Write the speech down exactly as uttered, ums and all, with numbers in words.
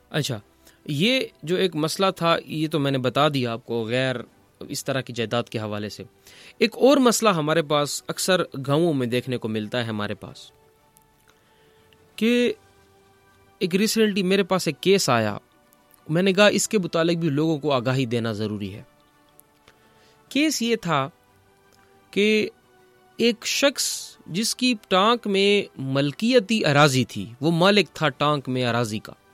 अच्छा, ये जो एक मसला था ये तो मैंने बता दिया आपको, गैर इस तरह की जायदाद के हवाले से। एक और मसला हमारे पास अक्सर गांवों में देखने को मिलता है हमारे पास, कि एक रिसेंटली मेरे पास एक केस आया, मैंने कहा इसके मुतालिक भी लोगों को आगाही देना ज़रूरी है। केस ये था कि एक शख्स जिसकी टांक में मलकियती अराजी थी, वो मालिक था टांक में अराजी का,